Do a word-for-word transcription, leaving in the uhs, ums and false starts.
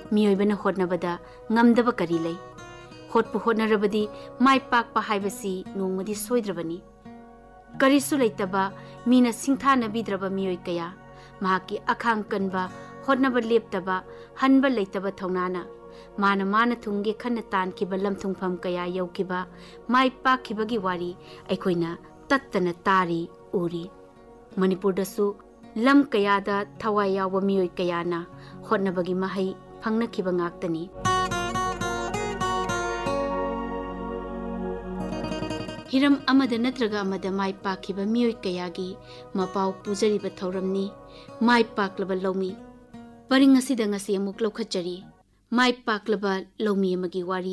मियोइबना होटनबदा ngamdaba kari lei hotpu hotnarabadi mai pakpa haibasi nongmadi soidrabani karisu leitaba mina singthana bidraba miyoi kaya mahaki akhang kanba hotnaba leptaba hanba leitaba thaunana mana mana thungge khanna tan ki balam thungpham kaya yaukiba mai pakhibagi wari aikoina tattana tari uri manipur dasu lam kaya da thawai yawa miyoi kaya na hotnabagi mahai phangna khiba ngaktani hiram amada natraga amada mai pakhiba miyoi kaya gi mapau pujariba thauramni mai paklaba lomi paring asida ngasi amuk lokhachari mai paklaba lomi amagi wari